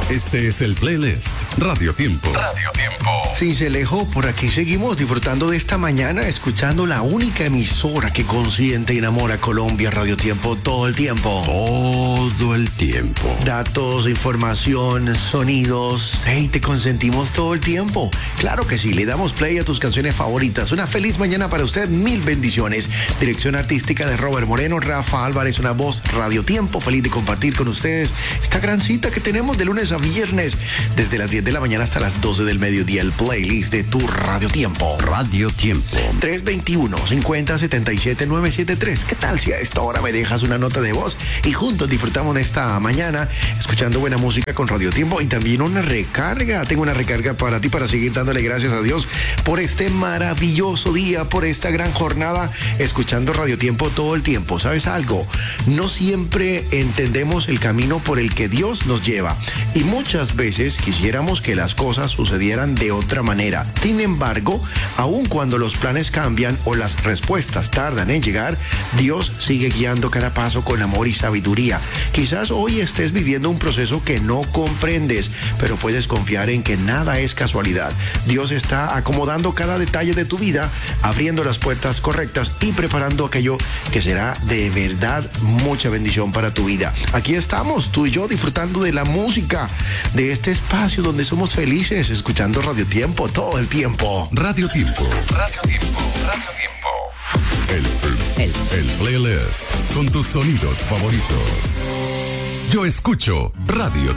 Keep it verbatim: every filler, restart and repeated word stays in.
Este es el playlist Radio Tiempo. Radio Tiempo. Cincelejo, por aquí seguimos disfrutando de esta mañana, escuchando la única emisora que consiente y enamora a Colombia, Radio Tiempo, todo el tiempo. Todo el tiempo. Datos, información, sonidos, hey, te consentimos todo el tiempo. Claro que sí, le damos play a tus canciones favoritas. Una feliz mañana para usted, mil bendiciones. Dirección artística de Robert Moreno, Rafa Álvarez, una voz Radio Tiempo. Feliz de compartir con ustedes esta gran cita que tenemos de lunes a viernes, desde las diez de la mañana hasta las doce del mediodía, el playlist de tu Radio Tiempo. Radio Tiempo. tres veintiuno, cincuenta, setenta y siete, novecientos setenta y tres. ¿Qué tal si a esta hora me dejas una nota de voz y juntos disfrutamos de esta mañana escuchando buena música con Radio Tiempo y también una recarga? Tengo una recarga para ti para seguir dándole gracias a Dios por este maravilloso día, por esta gran jornada, escuchando Radio Tiempo todo el tiempo. ¿Sabes algo? No siempre entendemos el camino por el que Dios nos lleva y muchas veces quisiéramos que las cosas sucedieran de otra manera. Sin embargo, aun cuando los planes cambian o las respuestas tardan en llegar, Dios sigue guiando cada paso con amor y sabiduría. Quizás hoy estés viviendo un proceso que no comprendes, pero puedes confiar en que nada es casualidad. Dios está acomodando cada detalle de tu vida, abriendo las puertas correctas y preparando aquello que será de verdad mucha bendición para tu vida. Aquí estamos, tú y yo, disfrutando de la música, de este espacio donde somos felices, escuchando Radio Tiempo todo el tiempo. Radio Tiempo. Radio Tiempo. Radio Tiempo. El, el, el playlist con tus sonidos favoritos. Yo escucho Radio